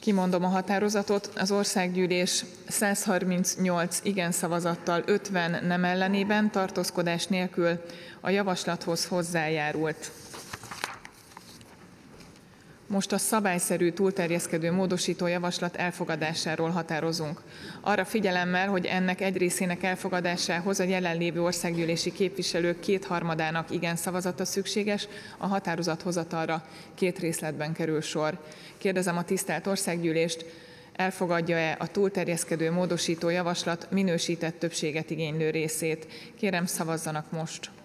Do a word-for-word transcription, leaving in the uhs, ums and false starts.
Kimondom a határozatot. Az országgyűlés száz harmincnyolc igen szavazattal, ötven nem ellenében, tartózkodás nélkül a javaslathoz hozzájárult. Most a szabályszerű túlterjeszkedő módosító javaslat elfogadásáról határozunk. Arra figyelemmel, hogy ennek egy részének elfogadásához a jelenlévő országgyűlési képviselők kétharmadának igen szavazata szükséges, a határozathozatalra két részletben kerül sor. Kérdezem a tisztelt országgyűlést, elfogadja-e a túlterjeszkedő módosító javaslat minősített többséget igénylő részét? Kérem, szavazzanak most!